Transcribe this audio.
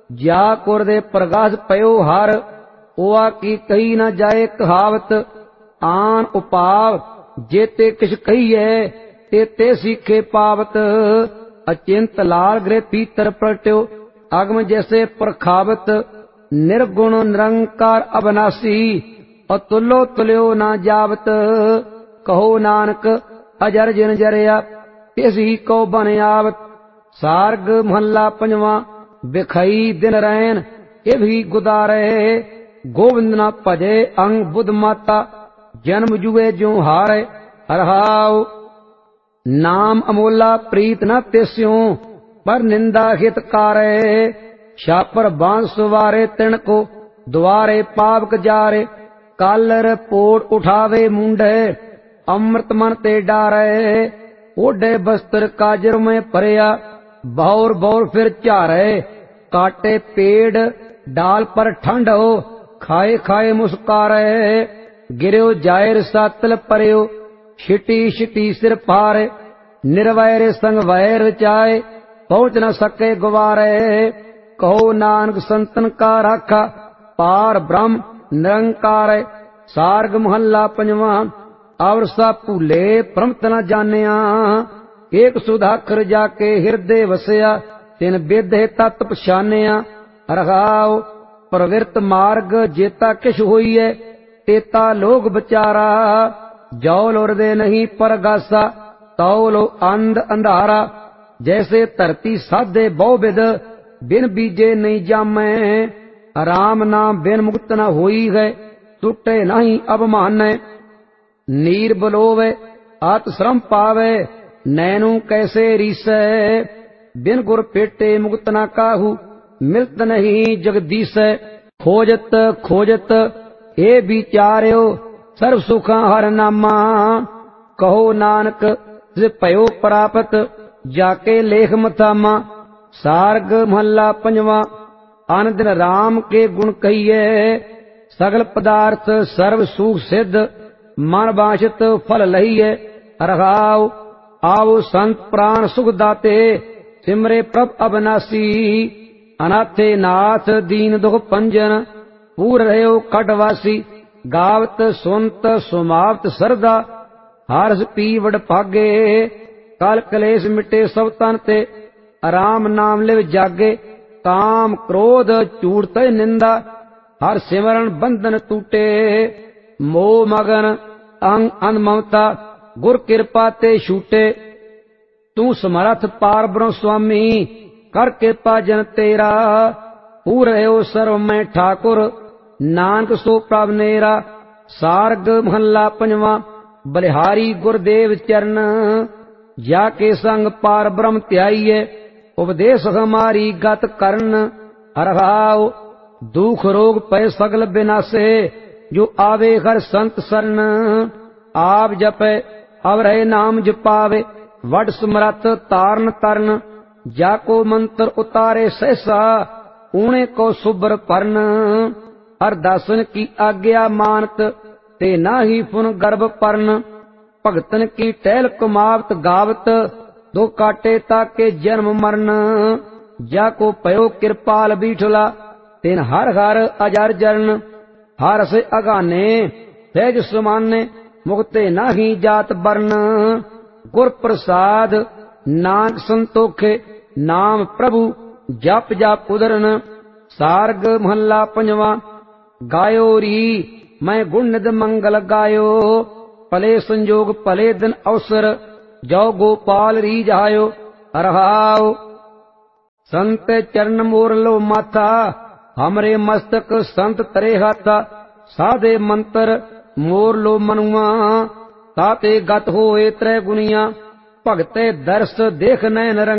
ਜਾ ਕੁਰ ਦੇ ਪ੍ਰਗਾਸ ਪਇਓ ਹਰ, ओआ की कही न जाए कहावत। आन उपाव जेते किछ कहिए ते सीखे पावत। अचिंत लाल गृह पीतर प्रगट्यो अगम जैसे प्रखावत। निर्गुण निरंकार अविनाशी अतुलो तुल्यो न जावत। कहो नानक अजर जिन जरिया तिस ही को बन आवत। सार्ग महला पंजवा बिखई दिन रैन ये भी गुदारे। गोविंद न भजे अंग बुध माता जन्म जुए जो हारे। हरहाव नाम अमोला प्रीत न त्यों पर निंदा हितकारे। छापर बांस सुवारे तिण को द्वारे पावक जारे। कालर पोट उठावे मुंडे अमृत मन ते डारे। ओढ़े बस्तर काजर में परया बौर बौर फिर चारे। काटे पेड़ डाल पर ठंड हो खाए खाए मुस्कारे। गिरो जायर सातल परयो छिटी छिटी सिर पारे। निर्वैर संग वैर चाय पहुंच न सके गुवारे। कहो नानक संतन का राखा पार ब्रह्म निरंकार। सार्ग महला पंजवा और सा भूले प्रमत न जानिया। एक सुधाकर जाके हृदय वसया तिन बेदे तत् पछानिया। रखाओ प्रवृत्त मार्ग जेता किश होई है तेता लोग बचारा। जौल उर्दे नहीं परगासा तौलो अंध अंधारा। जैसे धरती साधे बहुविध बिन बीजे नहीं जामे। राम नाम बिन मुक्त न होई है टूटे नहीं अवमान। नीर बलोवे आत श्रम पावे नैनू कैसे रीसै। बिन गुर पेटे मुक्त न काहू मिलत नहीं जगदीश। खोजत खोजत ए विचार्यो सर्व सुखा हर नामा। कहो नानक जिस भयो प्राप्त जाके लेख मथामा। सार्ग महला पंजवा आन दिन राम के गुण कहिए। सगल पदार्थ सर्व सुख सिद्ध मन बांछित फल लहिए। रखाओ आओ संत प्राण सुख दाते सिमरे प्रभ अविनाशी। अनाथे नाथ दीन दुख पंजन पूर रहो कटवासी। गावत सुनत सुमावत सरदा हर्ष पीवड़ भागे। काल कलेश मिटे सब तन ते राम नाम लिव जागे। काम क्रोध चूड़त निंदा हर सिमरन बंधन टूटे। मोह मगन अंग अनममता गुर कृपा ते छूटे। तू समर्थ पार ब्रह्म स्वामी कर कृपा जन तेरा। पूर हो सर्व में ठाकुर नानक सो प्रभ नेरा। सार्ग महला पंजवा बलिहारी गुरदेव चरण जाके संग पार ब्रह्म त्याइए। उपदेश हमारी गत करन। हरहाओ दुख रोग पै सगल विनाशे जो आवे हर संत शरण। आप जपे अब रहे नाम जपावे वड समरथ तारन तरन। जाको मंत्र उतारे सहसा ऊणे को सुबर परन। हर दासन की आज्ञा मानत ते नाही फुन गर्भ परन। भगतन की टहल कुमावत गावत दो काटे ताके जन्म मरण। जाको पयो कृपाल बीठला तिन हर हर अजर जरन। हर से अगाने सहज समाने मुक्ते नाही जात बरन। गुर प्रसाद नानक संतोखे नाम प्रभु जप जप उदरन। सार्ग महला पंजवा गायो री मैं गुण निध मंगल गायो। भले संजोग भले दिन अवसर जो गोपाल री जायो। रहाओ संत चरण मोर लो माथा हमरे मस्तक संत तरे हाथा। साधे मंत्र मोर लो मनुआ ताते गत होए त्रै गुनिया। भगते दर्श देख नैन रंग